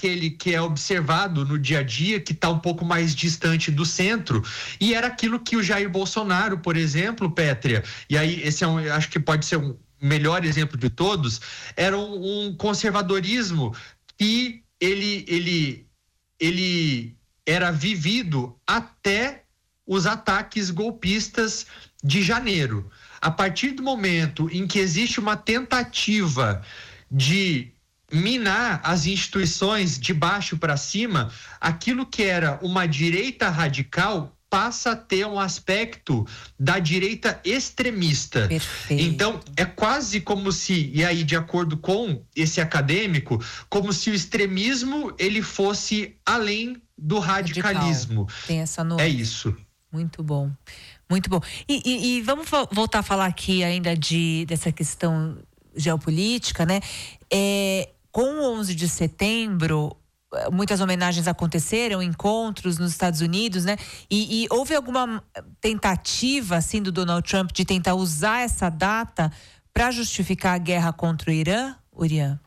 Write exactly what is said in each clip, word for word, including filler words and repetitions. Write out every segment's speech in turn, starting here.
aquele que é observado no dia a dia, que está um pouco mais distante do centro, e era aquilo que o Jair Bolsonaro, por exemplo, Pétria, e aí esse é um, acho que pode ser um melhor exemplo de todos, era um, um conservadorismo que ele, ele, ele era vivido até os ataques golpistas de janeiro. A partir do momento em que existe uma tentativa de minar as instituições de baixo para cima, aquilo que era uma direita radical passa a ter um aspecto da direita extremista. Perfeito. Então, é quase como se, e aí de acordo com esse acadêmico, como se o extremismo ele fosse além do radicalismo. Radical. Tem essa nuance. É isso. Muito bom, muito bom. E, e, e vamos voltar a falar aqui ainda de, dessa questão geopolítica, né? É, com o onze de setembro, muitas homenagens aconteceram, encontros nos Estados Unidos, né? E, e houve alguma tentativa, assim, do Donald Trump de tentar usar essa data para justificar a guerra contra o Irã, Urian?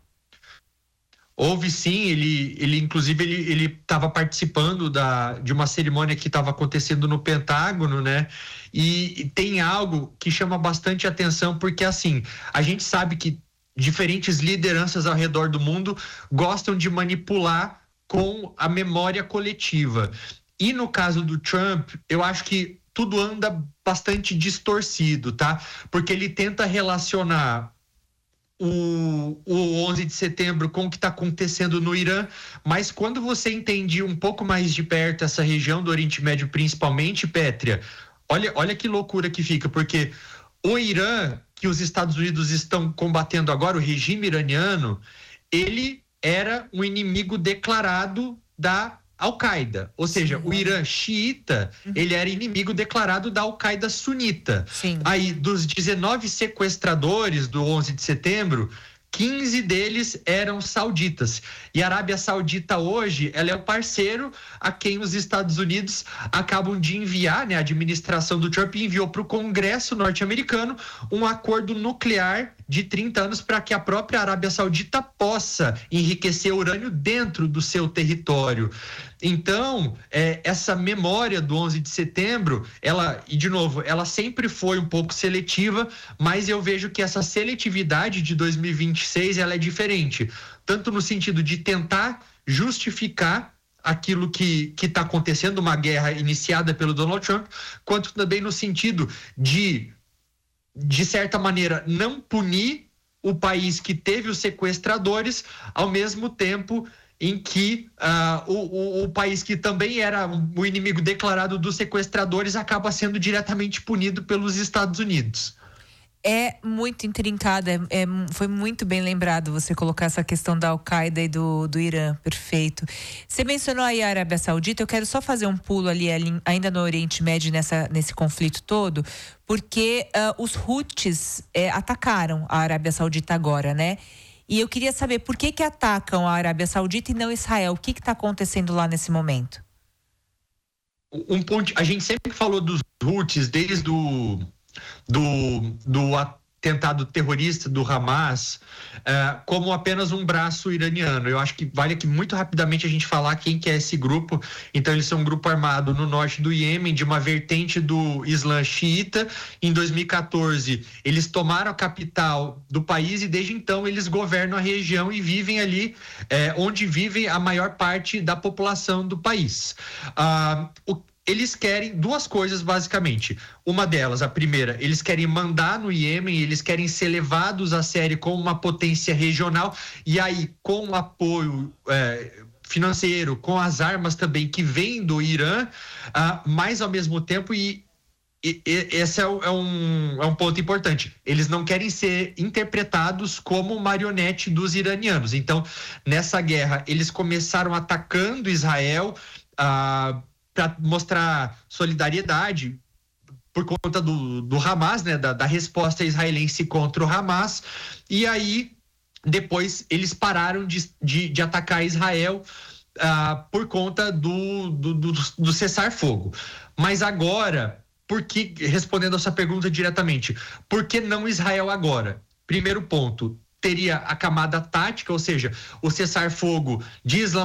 Houve sim, ele, ele inclusive ele estava participando da, de uma cerimônia que estava acontecendo no Pentágono, né? E, e tem algo que chama bastante atenção, porque assim, a gente sabe que diferentes lideranças ao redor do mundo gostam de manipular com a memória coletiva. E no caso do Trump, eu acho que tudo anda bastante distorcido, tá? Porque ele tenta relacionar O, o onze de setembro com o que está acontecendo no Irã, mas quando você entende um pouco mais de perto essa região do Oriente Médio, principalmente, Pétria, olha, olha que loucura que fica, porque o Irã, que os Estados Unidos estão combatendo agora, o regime iraniano, ele era um inimigo declarado da Al-Qaeda, ou seja, Sim, o Irã xiita, uhum. ele era inimigo declarado da Al-Qaeda sunita. Sim. Aí, dos dezenove sequestradores do onze de setembro, quinze deles eram sauditas. E a Arábia Saudita hoje, ela é o parceiro a quem os Estados Unidos acabam de enviar, né? A administração do Trump enviou para o Congresso norte-americano um acordo nuclear de trinta anos para que a própria Arábia Saudita possa enriquecer urânio dentro do seu território. Então, é, essa memória do onze de setembro, ela, e de novo, ela sempre foi um pouco seletiva, mas eu vejo que essa seletividade de dois mil e vinte e seis, ela é diferente, tanto no sentido de tentar justificar aquilo que que está acontecendo, uma guerra iniciada pelo Donald Trump, quanto também no sentido de de certa maneira, não punir o país que teve os sequestradores, ao mesmo tempo em que uh, o, o, o país que também era o inimigo declarado dos sequestradores acaba sendo diretamente punido pelos Estados Unidos. É muito intrincada, é, é, foi muito bem lembrado você colocar essa questão da Al-Qaeda e do, do Irã, perfeito. Você mencionou aí a Arábia Saudita, eu quero só fazer um pulo ali, ali ainda no Oriente Médio, nessa, nesse conflito todo, porque uh, os Houthis é, atacaram a Arábia Saudita agora, né? E eu queria saber por que que atacam a Arábia Saudita e não Israel, o que que está acontecendo lá nesse momento? Um ponto, a gente sempre falou dos Houthis desde o do, do atentado terrorista do Hamas uh, como apenas um braço iraniano. Eu acho que vale aqui muito rapidamente a gente falar quem que é esse grupo. Então eles são um grupo armado no norte do Iêmen, de uma vertente do Islã xiita. Em dois mil e quatorze eles tomaram a capital do país e desde então eles governam a região e vivem ali eh, onde vive a maior parte da população do país. Uh, o Eles querem duas coisas, basicamente. Uma delas, a primeira, eles querem mandar no Iêmen, eles querem ser levados a sério como uma potência regional, e aí, com o apoio é, financeiro, com as armas também que vêm do Irã, ah, mas ao mesmo tempo, e, e, e esse é, é, um, é um ponto importante, eles não querem ser interpretados como marionete dos iranianos. Então, nessa guerra, eles começaram atacando Israel, ah, para mostrar solidariedade por conta do, do Hamas, né, da, da resposta israelense contra o Hamas, e aí depois eles pararam de, de, de atacar Israel ah, por conta do, do, do, do cessar-fogo. Mas agora, por que, respondendo a sua pergunta diretamente, por que não Israel agora? Primeiro ponto, teria a camada tática, ou seja, o cessar-fogo de Islã